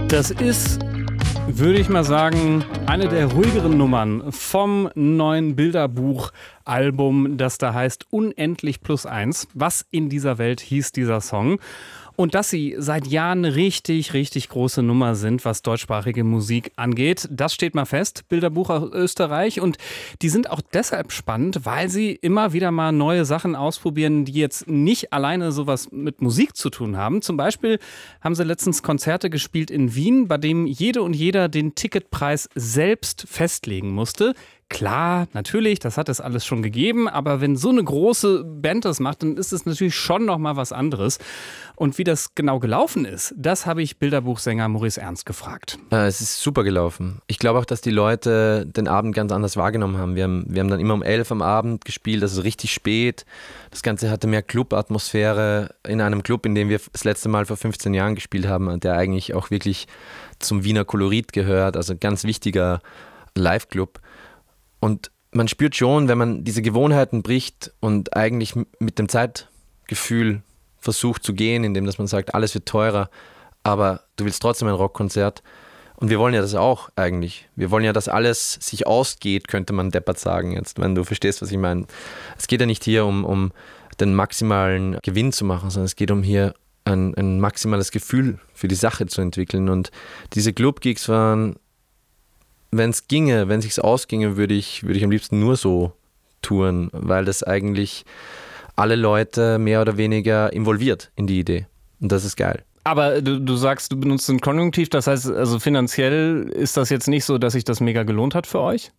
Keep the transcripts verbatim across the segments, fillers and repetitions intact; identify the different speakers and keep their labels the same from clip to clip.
Speaker 1: Das ist, würde ich mal sagen, eine der ruhigeren Nummern vom neuen Bilderbuch-Album, das da heißt Unendlich plus eins. Was in dieser Welt hieß dieser Song. Und dass sie seit Jahren eine richtig, richtig große Nummer sind, was deutschsprachige Musik angeht, das steht mal fest. Bilderbuch aus Österreich. Und die sind auch deshalb spannend, weil sie immer wieder mal neue Sachen ausprobieren, die jetzt nicht alleine sowas mit Musik zu tun haben. Zum Beispiel haben sie letztens Konzerte gespielt in Wien, bei dem jede und jeder den Ticketpreis selbst festlegen musste. Klar, natürlich, das hat es alles schon gegeben, aber wenn so eine große Band das macht, dann ist es natürlich schon noch mal was anderes. Und wie das genau gelaufen ist, das habe ich Bilderbuchsänger Maurice Ernst gefragt.
Speaker 2: Äh, es ist super gelaufen. Ich glaube auch, dass die Leute den Abend ganz anders wahrgenommen haben. Wir haben, wir haben dann immer um elf am Abend gespielt, also richtig spät. Das Ganze hatte mehr Club-Atmosphäre in einem Club, in dem wir das letzte Mal vor fünfzehn Jahren gespielt haben, der eigentlich auch wirklich zum Wiener Kolorit gehört, also ein ganz wichtiger Live-Club. Und man spürt schon, wenn man diese Gewohnheiten bricht und eigentlich mit dem Zeitgefühl versucht zu gehen, indem dass man sagt, alles wird teurer, aber du willst trotzdem ein Rockkonzert. Und wir wollen ja das auch eigentlich. Wir wollen ja, dass alles sich ausgeht, könnte man deppert sagen jetzt, wenn du verstehst, was ich meine. Es geht ja nicht hier um, um den maximalen Gewinn zu machen, sondern es geht um hier ein, ein maximales Gefühl für die Sache zu entwickeln. Und diese Club-Gigs waren... Wenn es ginge, wenn es sich ausginge, würde ich, würde ich am liebsten nur so touren, weil das eigentlich alle Leute mehr oder weniger involviert in die Idee. Und das ist geil.
Speaker 1: Aber du, du sagst, du benutzt ein Konjunktiv, das heißt, also finanziell ist das jetzt nicht so, dass sich das mega gelohnt hat für euch?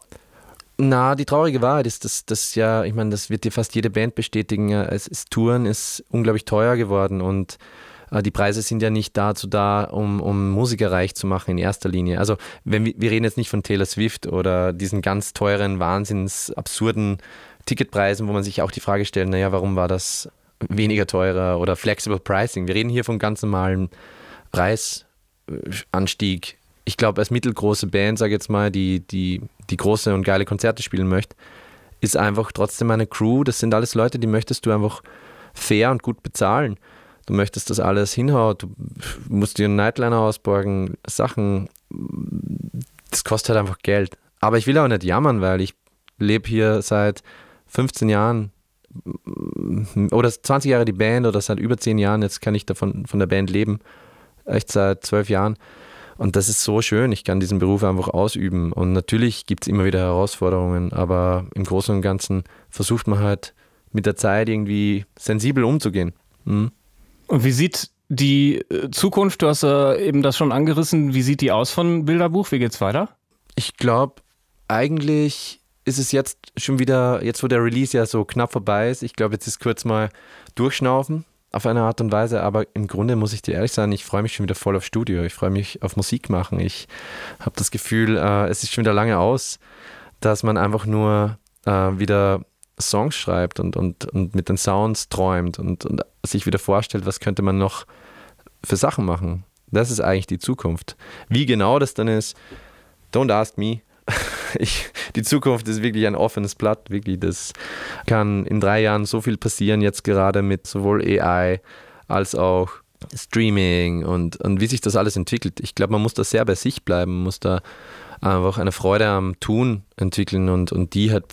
Speaker 2: Na, die traurige Wahrheit ist, dass das ja, ich meine, das wird dir fast jede Band bestätigen, es ist, Touren ist unglaublich teuer geworden und die Preise sind ja nicht dazu da, um, um Musiker reich zu machen in erster Linie. Also wenn wir, wir reden jetzt nicht von Taylor Swift oder diesen ganz teuren, wahnsinns absurden Ticketpreisen, wo man sich auch die Frage stellt, naja, warum war das weniger teurer oder Flexible Pricing. Wir reden hier von ganz normalen Preisanstieg. Ich glaube, als mittelgroße Band, sage ich jetzt mal, die, die, die große und geile Konzerte spielen möchte, ist einfach trotzdem eine Crew. Das sind alles Leute, die möchtest du einfach fair und gut bezahlen. Du möchtest, dass alles hinhaut, du musst dir einen Nightliner ausborgen, Sachen, das kostet halt einfach Geld. Aber ich will auch nicht jammern, weil ich lebe hier seit fünfzehn Jahren oder zwanzig Jahre die Band oder seit über zehn Jahren, jetzt kann ich davon von der Band leben, echt seit zwölf Jahren. Und das ist so schön, ich kann diesen Beruf einfach ausüben. Und natürlich gibt es immer wieder Herausforderungen, aber im Großen und Ganzen versucht man halt mit der Zeit irgendwie sensibel umzugehen. Mhm.
Speaker 1: Und wie sieht die Zukunft, du hast ja eben das schon angerissen, wie sieht die aus von Bilderbuch? Wie geht's weiter?
Speaker 2: Ich glaube, eigentlich ist es jetzt schon wieder, jetzt wo der Release ja so knapp vorbei ist, ich glaube, jetzt ist kurz mal durchschnaufen auf eine Art und Weise, aber im Grunde muss ich dir ehrlich sagen, ich freue mich schon wieder voll auf Studio, ich freue mich auf Musik machen. Ich habe das Gefühl, äh, es ist schon wieder lange aus, dass man einfach nur äh, wieder Songs schreibt und, und, und mit den Sounds träumt und, und sich wieder vorstellt, was könnte man noch für Sachen machen. Das ist eigentlich die Zukunft. Wie genau das dann ist, don't ask me. Ich, die Zukunft ist wirklich ein offenes Blatt. Wirklich, das kann in drei Jahren so viel passieren, jetzt gerade mit sowohl A I als auch Streaming und, und wie sich das alles entwickelt. Ich glaube, man muss da sehr bei sich bleiben, muss da einfach eine Freude am Tun entwickeln und, und die halt